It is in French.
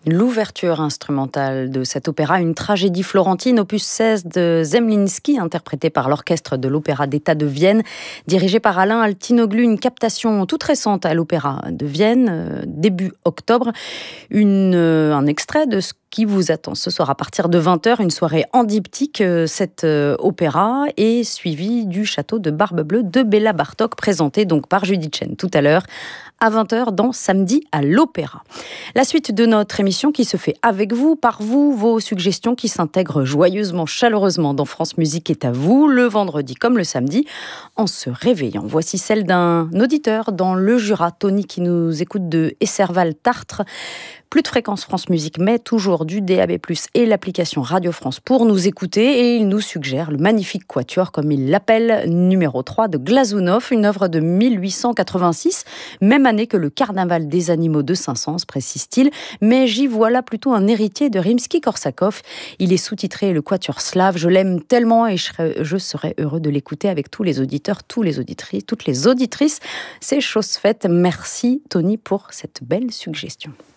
L'ouverture instrumentale de cet opéra, une tragédie florentine, opus 16 de Zemlinsky, interprété par l'orchestre de l'Opéra d'État de Vienne, dirigé par Alain Altinoglu, une captation toute récente à l'Opéra de Vienne, début octobre. Un extrait de ce qui vous attend ce soir à partir de 20h, une soirée en diptyque. Cet opéra est suivi du château de Barbe-Bleue de Béla Bartók, présenté donc par Judith Chen tout à l'heure à 20h dans Samedi à l'Opéra. La suite de notre émission qui se fait avec vous, par vous, vos suggestions qui s'intègrent joyeusement, chaleureusement dans France Musique est à vous, le vendredi comme le samedi, en se réveillant. Voici celle d'un auditeur dans le Jura, Tony, qui nous écoute de Esserval-Tartre. Plus de fréquence France Musique, mais toujours du DAB+, et l'application Radio France pour nous écouter. Et il nous suggère le magnifique quatuor, comme il l'appelle, numéro 3 de Glazunov, une œuvre de 1886, même année que le Carnaval des animaux de Saint-Saëns, précise-t-il. Mais j'y vois là plutôt un héritier de Rimsky-Korsakov. Il est sous-titré le quatuor slave. Je l'aime tellement et je serais heureux de l'écouter avec tous les auditeurs, toutes les auditrices. C'est chose faite. Merci Tony pour cette belle suggestion.